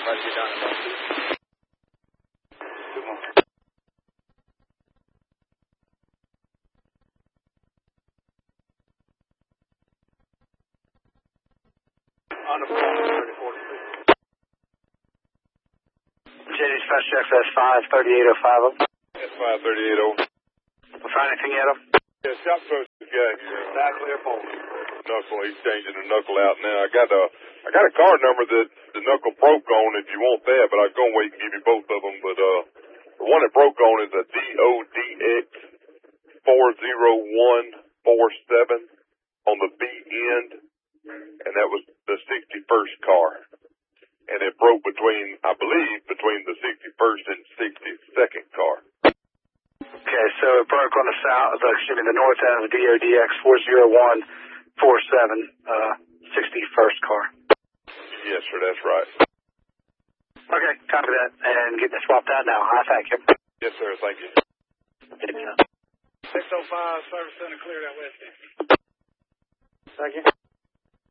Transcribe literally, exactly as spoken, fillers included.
Glad to get down to that. Good one. On the phone, thirty-four. J Dispatch X S five thirty-eight oh five oh. S five thirty-eight oh. We find anything yet? Yeah, shop trust the guy here. Back clear phone. Knuckle, he's changing the knuckle out now. I got a, I got a card number that the knuckle broke on if you want that, but I was going to wait and give you both of them. But, uh, the one that broke on is a D O D X four zero one four seven on the B end, and that was the sixty-first car. And it broke between, I believe, between the sixty-first and sixty-second car. Okay, so it broke on the south, the, excuse me, the north end of the D O D X four zero one four seven, uh, sixty-first car. Yes, sir, that's right. Okay, copy that, and get this swapped out now. I thank you. Yes, sir, thank you. six oh five, service center clear that west end. Thank you.